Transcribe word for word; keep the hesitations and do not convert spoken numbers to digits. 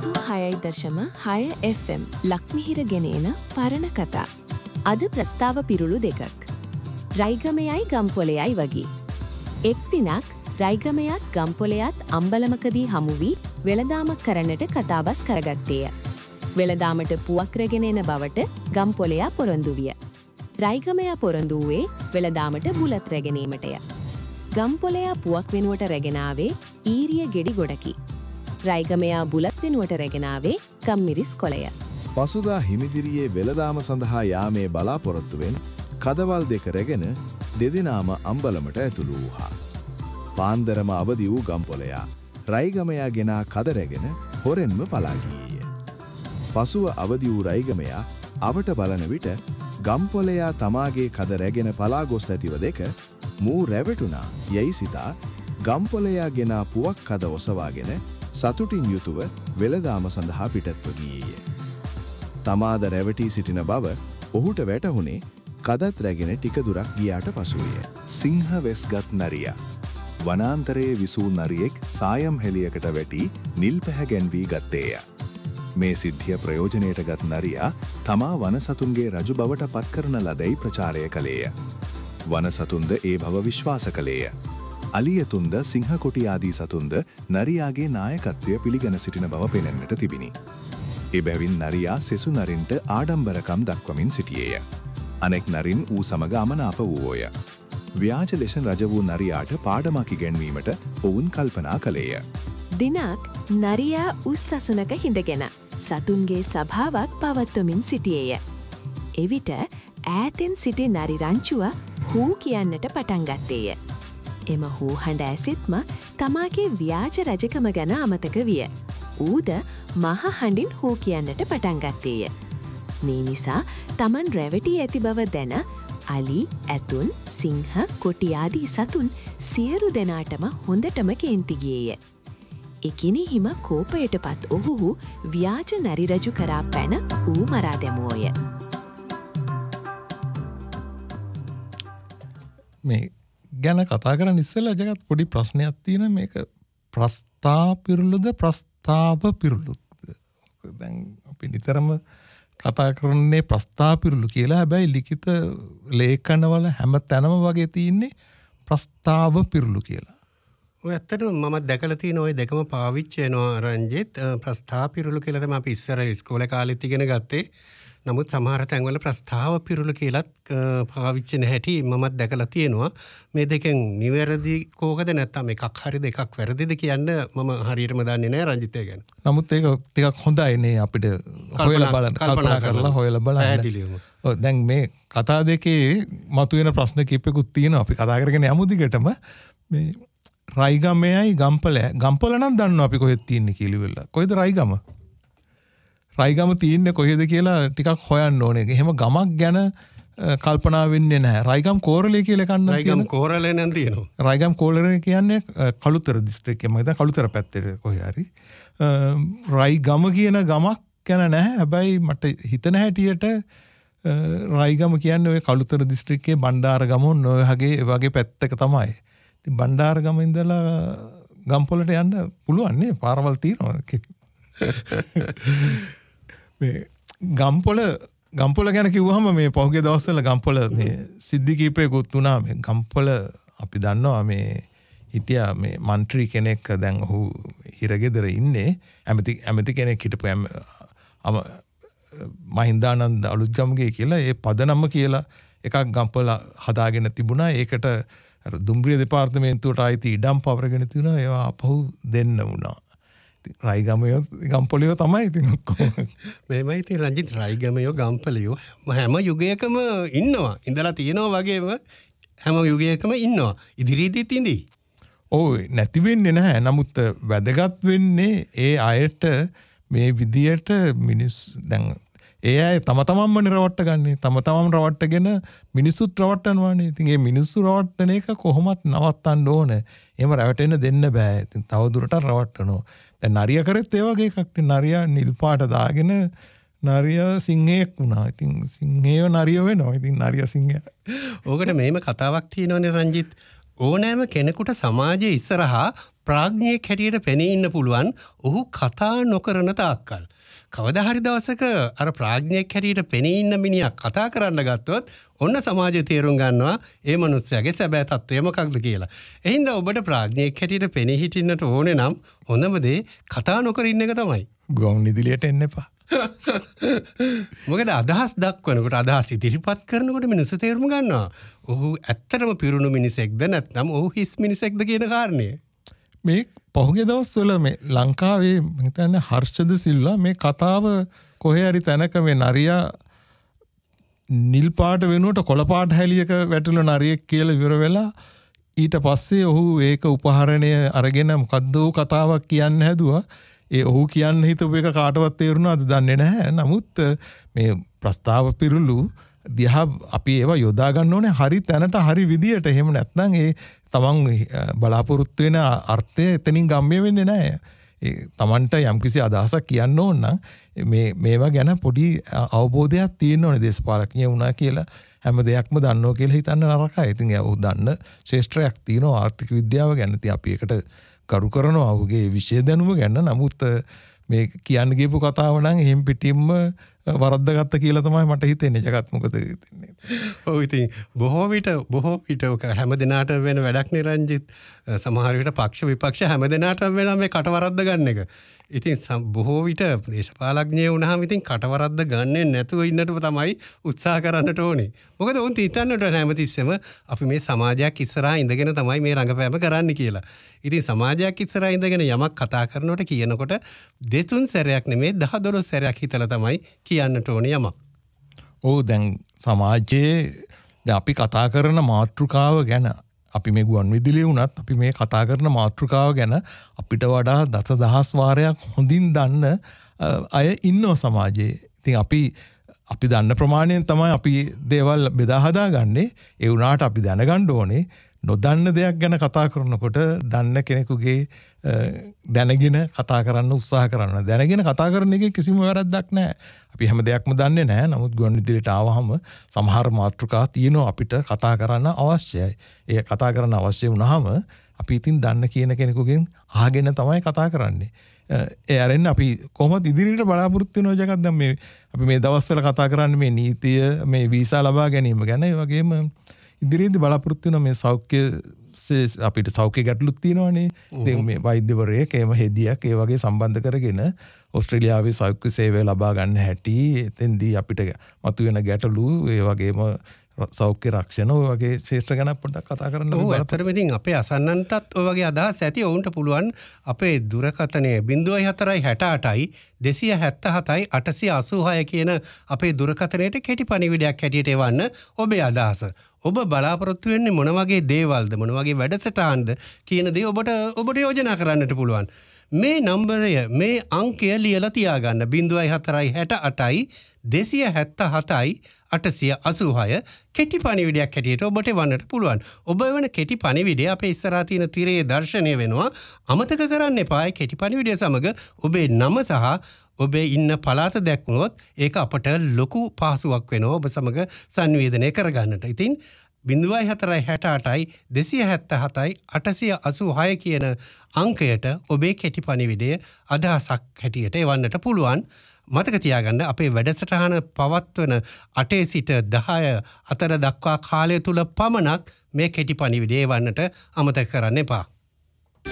අසූ හයයි දශම හය එෆ් එම් ලක්මිහිර ගෙනේන පරණ කතා. අද ප්‍රස්තාව පිරුළු දෙකක්. රයිගමයයි ගම්පොලයයි වගේ. එක් දිනක් රයිගමයත් ගම්පොලයත් අම්බලමකදී හමුවී වෙළදාමක් කරන්නට කතාබස් කරගත්තේය. වෙළදාමට පුවක් රැගෙන එන බවට ගම්පොලයා පොරොන්දු විය. රයිගමයා පොරොන්දු වූයේ වෙළදාමට බුලත් රැගෙනීමටය. ගම්පොලයා පුවක් වෙනුවට රැගෙනාවේ ඊරිය ගෙඩි ගොඩකි. රයිගමයා බුලත් වෙනුවට රැගෙනාවේ ගම්මිරිස් කොළය. පසුදා හිමිදිරියේ වෙළදාම සඳහා යාමේ බලාපොරොත්තුවෙන් කදවල් දෙක රැගෙන දෙදෙනාම අම්බලමට ඇතුළු වූහා. පාන්දරම අවදි වූ ගම්පොලයා රයිගමයා ගෙනා කද රැගෙන හොරෙන්ම පලා ගියේය. පසුව අවදි වූ රයිගමයා අවට බලන විට ගම්පොලයා තමාගේ කද රැගෙන පලා ගොස් ඇතිව දෙක මූ රැවටුණා යැයි සිතා ගම්පොලයා ගෙනා පුවක් කද ඔසවාගෙන සතුටින් යුතුව වෙළදාම සඳහා පිටත්ව ගියේය. තමාද රැවටී සිටින බව ඔහුට වැටහුණේ කදත් රැගෙන ටික දුරක් ගියාට පසුවය. සිංහ වෙස්ගත් නරියා. වනාන්තරයේ විසූ නරියෙක් සායම් හෙළියකට වැටි නිල් පැහැගැන්වී ගත්තේය. මේ සිද්ධිය ප්‍රයෝජනයට ගත් නරියා තමා වනසතුන්ගේ රජු බවට පත්කරන ලදැයි ප්‍රචාරය කළේය. වනසතුන්ද ඒ බව විශ්වාස කළේය. අලියතුන්ද සිංහ කොටි ආදී සතුන්ද නරියාගේ නායකත්වය පිළිගෙන සිටින බව පෙනෙන්නට තිබිණි. එබැවින් නරියා සෙසු නරින්ට ආඩම්බරකම් දක්වමින් සිටියේය. අනෙක් නරින් ඌ සමග අමනාප වූවෝය. ව්‍යාජ ලෙස රජ වූ නරියාට පාඩමක් ඉගැන්වීමට ඔවුන් කල්පනා කළේය. දිනක් නරියා උස් සසුනක හිඳගෙන සතුන්ගේ සභාවක් පවත්වමින් සිටියේය. එවිට ඈතෙන් සිටි නරි රංචුව හූ කියන්නට පටන් ගත්තේය. එම හූ හඬ ඇසෙත්ම තමාගේ ව්‍යාජ රජකම ගැන අමතක විය. ඌද මහ හඬින් හූ කියන්නට පටන් ගත්තේය. මේ නිසා තමන් රැවටී ඇති බව දැන අලි, ඇතුන්, සිංහ, කොටි ආදී සතුන් සියලු දෙනාටම හොඳටම කේන්ති ගියේය. එකිනෙහිම කෝපයටපත් ඔහු ව්‍යාජ නරි රජු කරා පැන ඌ මරා දැමුවෝය. මේ ගැන කතා කරන්න ඉස්සෙල්ලා ජගත් පොඩි ප්‍රශ්නයක් තියෙනවා. මේක ප්‍රස්තා පිරුළුද ප්‍රස්තාව පිරුළුද? දැන් අපි නිතරම කතා කරන්නේ ප්‍රස්තා පිරුළු කියලා. හැබැයි ලිඛිත ලේඛනවල හැම තැනම වගේ තියෙන්නේ ප්‍රස්තාව පිරුළු කියලා. ඔය ඇත්තටම මම දැකලා තියෙන ওই දෙකම පාවිච්චි වෙනවා රංජිත්. ප්‍රස්තා පිරුළු කියලා තමයි අපි ඉස්සර ඉස්කෝලේ කාලෙත් ඉගෙන ගත්තේ. නමුත් සමහර තැන්වල ප්‍රස්තාව පිරුළු කියලත් පාවිච්චි නැහැටි මමත් දැකලා තියෙනවා. මේ දෙකෙන් නිවැරදි කෝකද නැත්නම් එකක් හරිද එකක් වැරදිද කියන්න මම හරියටම දන්නේ නැහැ රංජිත් ඒ ගැන. නමුත් ඒක ටිකක් හොඳයි නේ අපිට හොයලා බලන්න කල්පනා කරලා හොයලා බලන්න. ඔව් දැන් මේ කතා දෙකේ මතුවෙන ප්‍රශ්න කිහිපෙකුත් තියෙනවා. අපි කතා කරගෙන යමු දිගටම. මේ රයිගමයයි ගම්පොලයි. ගම්පොල නම් දන්නවා අපි කොහෙද තියෙන්නේ කියලා ඉවරලා. කොහෙද රයිගම? රයිගම තියෙන්නේ කොහෙද කියලා ටිකක් හොයන්න ඕනේ. එහෙම ගමක් ගැන කල්පනා වෙන්නේ නැහැ. රයිගම් කෝරළේ කියලා එකක් නම් තියෙනවා. රයිගම් කෝරළේ නම් තියෙනවා. රයිගම් කෝරළේ කියන්නේ කළුතර දිස්ත්‍රික්කයේ මම හිතන්නේ කළුතර පැත්තේ කොහේ හරි. රයිගම කියන ගමක් ගැන නැහැ. හැබැයි මට හිතන හැටියට රයිගම කියන්නේ ඔය කළුතර දිස්ත්‍රික්කයේ බණ්ඩාරගම ඔය වගේ වගේ පැත්තක තමයි. ඉතින් බණ්ඩාරගම ඉඳලා ගම්පොලට යන්න පුළුවන් නේ. පාරවල් තියෙනවා. මේ ගම්පොල ගම්පොල ගැන කිව්වහම මේ පහුගිය දවස්වල ගම්පොල මේ සිද්ධි කීපයකුත් වුණා. මේ ගම්පොල අපි දන්නවා මේ හිටියා මේ മന്ത്രി කෙනෙක් දැන් ඔහු හිරගෙදර ඉන්නේ. ඇමති ඇමති කෙනෙක් හිටපු අම මහින්දානන්ද අලුත්ගමගේ කියලා ඒ පදනම කියලා එකක් ගම්පොල හදාගෙන තිබුණා. ඒකට දුම්රිය දෙපාර්තමේන්තුවට ආйти ඉඩම් පවරගෙන තිබුණා. ඒවා අපහු දෙන්න වුණා. රයිගමයෝ ගම්පොලියෝ තමයි ඉතින් ඔක්කොම. මේමයි ඉතින් රංජිත් රයිගමයෝ ගම්පොලියෝ හැම යුගයකම ඉන්නවා. ඉඳලා තියෙනවා වගේම හැම යුගයකම ඉන්නවා. ඉදිරියේදීත් ඉඳී. ඔව් නැති වෙන්නේ නැහැ. නමුත් වැදගත් වෙන්නේ ඒ අයට මේ විදියට මිනිස් දැන් ඒ අය තම තමන්ම රවට්ට ගන්නේ. තම තමන් රවට්ටගෙන මිනිස්සුත් රවට්ටනවානේ. ඉතින් මේ මිනිස්සු රවට්ටන එක කොහොමත් නවත්තන්න ඕනේ. එහෙම රැවටෙන්න දෙන්න බෑ. ඉතින් තව දුරටත් රවට්ටනවා. දැන් නරියා කරෙත් ඒ වගේ එකක්. නරියා නිල් පාට දාගෙන නරියා සිංහයෙක් වුණා. ඉතින් සිංහයෝ නරියෝ වෙනවා. ඉතින් නරියා සිංහයා. ඕකට මේම කතාවක් තියෙනවනේ රංජිත්. ඕනෑම කෙනෙකුට සමාජයේ ඉස්සරහා ප්‍රඥෙක් හැටියට පෙනී ඉන්න පුළුවන් ඔහු කතා නොකරන තාක්කල්. කවදා හරි දවසක අර ප්‍රඥෙක් හැටියට පෙනී ඉන්න මිනිහා කතා කරන්න ගත්තොත් ඔන්න සමාජය තේරුම් ගන්නවා ඒ මනුස්සයාගේ සැබෑ තත්ත්වය මොකක්ද කියලා. එහෙනම් ඔබට ප්‍රඥෙක් හැටියට පෙනී හිටින්නට ඕනේ නම් හොඳම දේ කතා නොකර ඉන්න එක තමයි. ගොන් ඉදිරියට එන්න එපා. මොකද අදහස් දක්වනකොට අදහස් ඉදිරිපත් කරනකොට මිනිස්සු තේරුම් ගන්නවා. ඔහු ඇත්තටම පිරුණු මිනිසෙක්ද නැත්නම් ඔහු හිස් මිනිසෙක්ද කියන කාරණය. මේ පහුගිය දවස්වල මේ ලංකාවේ මම හිතන්නේ හර්ෂද සිල්වා මේ කතාව කොහේ හරි තැනක මේ නරියා නිල් පාට වෙනුවට කොළ පාට හැලියක වැටුණු නරියෙක් කියලා ඉවර වෙලා ඊට පස්සේ ඔහු ඒක උපහරණය අරගෙන මොකද්ද කතාවක් කියන්න හැදුවා. ඒ ඔහු කියන්න හිතපු එක කාටවත් තේරුණාද දන්නේ නැහැ. නමුත් මේ ප්‍රස්තාව පිරුළු දිහා අපි ඒවා යොදා ගන්න ඕනේ හරි තැනට හරි විදියට. එහෙම නැත්නම් ඒ තමන් බලාපොරොත්තු වෙන අර්ථය එතනින් ගම්ම්‍ය වෙන්නේ නැහැ. ඒ තමන්ට යම්කිසි අදහසක් කියන්න ඕන නම් මේ මේවා ගැන පොඩි අවබෝධයක් තියෙන්න ඕනේ. දේශපාලඥය වුණා කියලා හැම දෙයක්ම දන්නවා කියලා හිතන්න නරකයි. ඉතින් ඒ ඔහු දන්න ශාස්ත්‍රයක් තියෙනවා ආර්ථික විද්‍යාව ගැන. ඉතින් අපි ඒකට කරු කරනවා ඔහුගේ විෂය දැනුම ගැන. නමුත් මේ කියන්න ගියපු කතාව නම් එහෙම් පිටින්ම වරද්දගත්ත කියලා තමයි මට හිතෙන්නේ. ජගත් මොකද හිතන්නේ? ඔව් ඉතින් බොහෝ විට බොහෝ විට හැම දිනාට වෙන වැඩක් නේ රංජිත්. සමහර විට පක්ෂ විපක්ෂ හැම දිනාටම වෙන මේ කටවරද්ද ගන්න එක. ඉතින් බොහෝ විට දේශපාලඥය වුණාම ඉතින් කටවරද්ද ගන්නේ නැතුව ඉන්නට තමයි උත්සාහ කරන්නට ඕනේ. මොකද උන් හිතන්නට හැමතිස්සෙම අපි මේ සමාජයක් ඉස්සරහා ඉඳගෙන තමයි මේ රංගපෑම කරන්න කියලා. ඉතින් සමාජයක් ඉස්සරහා ඉඳගෙන යමක් කතා කරනකොට කියනකොට දෙතුන් සැරයක් නෙමෙයි දහ දොළොස් සැරයක් හිතලා තමයි කියන්නට ඕනේ යමක්. ඔව් දැන් සමාජයේ දැන් අපි කතා කරන මාතෘකාව ගැන අපි මේ ගුවන් විදුලිය වුණත් අපි මේ කතා කරන මාතෘකාව ගැන අපිට වඩා දසදහස් වාරයක් හොඳින් දන්න අය ඉන්නවා සමාජයේ. ඉතින් අපි අපි දන්න ප්‍රමාණයෙන් තමයි අපි දේවල් බෙදා හදාගන්නේ. ඒ වුණාට අපි දැනගන්න ඕනේ නොදන්න දෙයක් ගැන කතා කරනකොට දන්න කෙනෙකුගේ දැනගෙන කතා කරන්න උත්සාහ කරන්න. දැනගෙන කතා කරන එකේ කිසිම වැරද්දක් නැහැ. අපි හැම දෙයක්ම දන්නේ නැහැ. නමුත් ගුවන් විදුලියට ආවහම සමහර මාතෘකා තියෙනවා අපිට කතා කරන්න අවශ්‍යයි. ඒ කතා කරන්න අවශ්‍ය වුණාම අපි ඉතින් දන්න කියන කෙනෙකුගෙන් අහගෙන තමයි කතා කරන්නේ. ඒ අරින්න අපි කොහොමද ඉදිරියට බලාපොරොත්තු වෙනව ජගත්? දැන් මේ අපි මේ දවස්වල කතා කරන්නේ මේ නීතිය මේ වීසා ලබා ගැනීම ගැන. ඒ වගේම ඉදිරියේදී බලාපොරොත්තු වෙන මේ සෞඛ්‍ය අපිට සෞඛ්‍ය ගැටලුත් තියෙනවානේ. ඉතින් මේ වෛද්‍යවරයෙක් එහෙම හෙදියක් ඒ වගේ සම්බන්ධ කරගෙන ඕස්ට්‍රේලියාවේ සෞඛ්‍ය සේවය ලබා ගන්න හැටි එතෙන්දී අපිට මතුවෙන ගැටලු ඒ වගේම සෞඛ්‍ය රක්ෂණ ඔය වගේ ශේෂ්ත්‍ර ගැන පොඩ්ඩක් කතා කරන්න. ඔව් ඇත්තටම ඉතින් අපේ අසන්නන්ටත් ඔය වගේ අදහස් ඇති. ඔවුන්ට පුළුවන් අපේ දුරකථනය ज़ीरो फोर छह आठ दो सात सात आठ आठ आठ छह කියන අපේ දුරකථනයට කෙටි පණිවිඩයක් හැටියට එවන්න ඔබේ අදහස. ඔබ බලාපොරොත්තු වෙන්නේ මොන වගේ දේවල්ද මොන වගේ වැඩසටහන්ද කියන දේ ඔබට ඔබට යෝජනා කරන්නට පුළුවන්. මේ නම්බරය මේ අංකය ලියලා තියාගන්න ज़ीरो फोर छह आठ दो सात सात आठ आठ छह කෙටි පණිවිඩයක් හැටියට ඔබට වන්නට පුළුවන්. ඔබ වෙන කෙටි පණිවිඩය අපේ ඉස්සරහා තියෙන තිරයේ දර්ශනය වෙනවා. අමතක කරන්න එපා. කෙටි පණිවිඩය සමග ඔබේ නම සහ ඔබේ ඉන්න පළාත දැක්වුණොත් ඒක අපට ලොකු පහසුවක් වෙනවා ඔබ සමග සංවේදනය කරගන්නට. ඉතින් ज़ीरो फोर छह आठ दो सात सात आठ आठ छह කියන අංකයට ඔබේ කෙටි පණිවිඩය අදහසක් හැටියට එවන්නට පුළුවන්. මතක තියාගන්න අපේ වැඩසටහන පවත්වන අටේ සිට දහය අතර දක්වා කාලය තුල පමණක් මේ කෙටි පණිවිඩය එවන්නට අමතක කරන්න එපා.